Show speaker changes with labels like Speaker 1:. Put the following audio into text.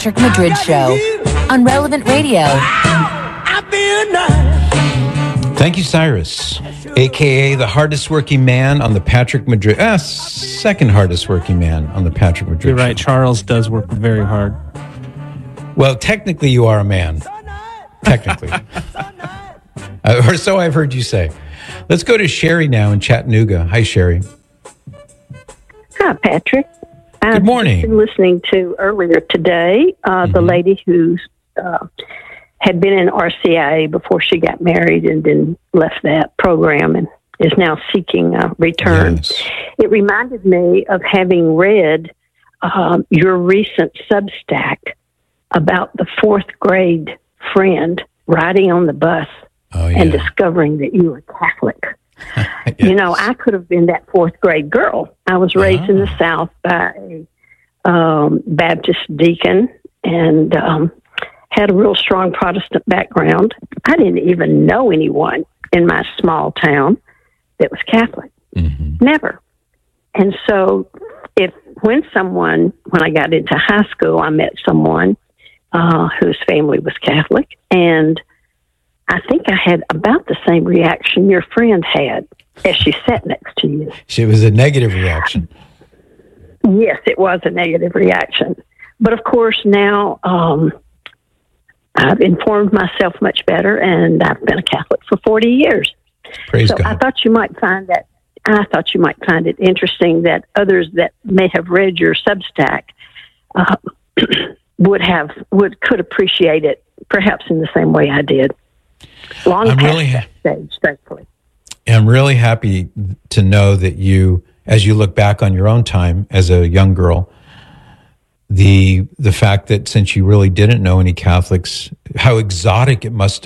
Speaker 1: Patrick Madrid Show on Relevant Radio.
Speaker 2: Thank you, Cyrus, a.k.a. the hardest working man on the Patrick Madrid... second hardest working man on the Patrick Madrid
Speaker 3: You're right.
Speaker 2: Show.
Speaker 3: Charles does work very hard.
Speaker 2: Well, technically, you are a man. Technically. Or so I've heard you say. Let's go to Sherry now in Chattanooga. Hi, Sherry.
Speaker 4: Hi, Patrick.
Speaker 2: Good morning.
Speaker 4: I've been listening to earlier today the lady who had been in RCIA before she got married and then left that program and is now seeking a return.
Speaker 2: Yes.
Speaker 4: It reminded me of having read your recent Substack about the fourth grade friend riding on the bus and discovering that you were Catholic.
Speaker 2: Yes.
Speaker 4: You know, I could have been that fourth grade girl. I was raised in the South by a Baptist deacon and had a real strong Protestant background. I didn't even know anyone in my small town that was Catholic. Never. And so when I got into high school, I met someone whose family was Catholic, and I think I had about the same reaction your friend had as she sat next to you.
Speaker 2: It was a negative reaction.
Speaker 4: Yes, it was a negative reaction. But of course, now I've informed myself much better, and I've been a Catholic for 40 years.
Speaker 2: Praise
Speaker 4: so
Speaker 2: God.
Speaker 4: I thought you might find it interesting that others that may have read your Substack could appreciate it perhaps in the same way I did. Long past that stage, thankfully.
Speaker 2: I'm really happy to know that you, as you look back on your own time as a young girl, the fact that since you really didn't know any Catholics, how exotic it must